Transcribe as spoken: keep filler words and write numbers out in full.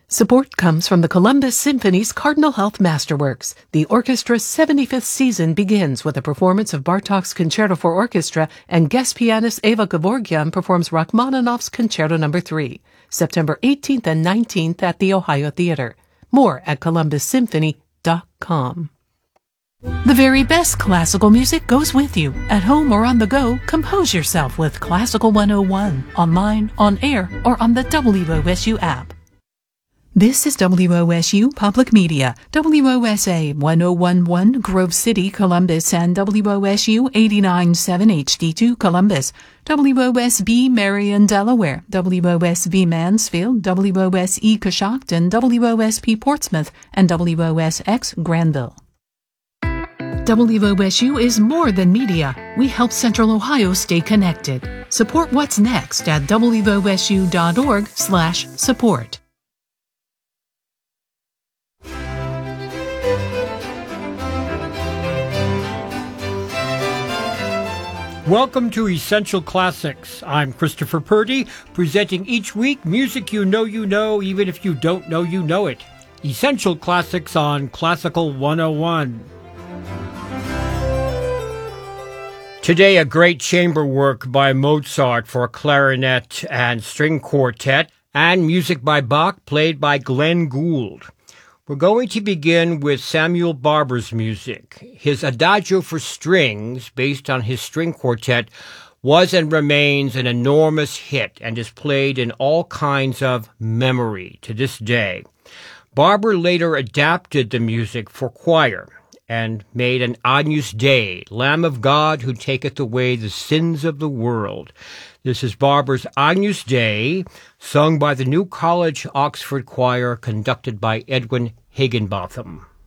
Support comes from the Columbus Symphony's Cardinal Health Masterworks. The orchestra's seventy-fifth season begins with a performance of Bartók's Concerto for Orchestra, and guest pianist Eva Gevorgyan performs Rachmaninoff's Concerto Number three, September eighteenth and nineteenth at the Ohio Theater. More at columbus symphony dot com. The very best classical music goes with you. At home or on the go, compose yourself with Classical one oh one, online, on air, or on the W O S U app. This is W O S U Public Media, W O S A one oh one point one Grove City, Columbus, and W O S U eighty-nine point seven H D two Columbus, W O S B Marion, Delaware, W O S B Mansfield, W O S E Coshocton, W O S P Portsmouth, and W O S X Granville. W O S U is more than media. We help Central Ohio stay connected. Support what's next at W O S U dot org slash support. Welcome to Essential Classics. I'm Christopher Purdy, presenting each week music you know you know, even if you don't know you know it. Essential Classics on Classical one oh one. Today, a great chamber work by Mozart for clarinet and string quartet, and music by Bach played by Glenn Gould. We're going to begin with Samuel Barber's music. His Adagio for Strings, based on his string quartet, was and remains an enormous hit and is played in all kinds of memory to this day. Barber later adapted the music for choir and made an Agnus Dei, Lamb of God who taketh away the sins of the world. This is Barber's Agnus Dei, sung by the New College Oxford Choir, conducted by Edwin Higginbotham.